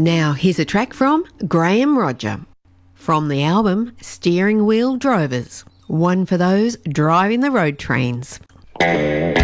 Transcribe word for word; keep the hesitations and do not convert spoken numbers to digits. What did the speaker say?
Now here's a track from Graham Rodger from the album Steering Wheel Drovers, one for those driving the road trains.